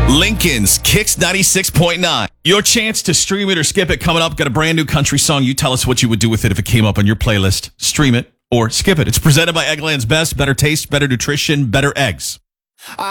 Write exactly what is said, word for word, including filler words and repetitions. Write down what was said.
Lincoln's Kicks ninety-six point nine. Your chance to stream it or skip it coming up. Got a brand new country song. You tell us what you would do with it if it came up on your playlist. Stream it or skip it. It's presented by Eggland's Best. Better taste, better nutrition, better eggs.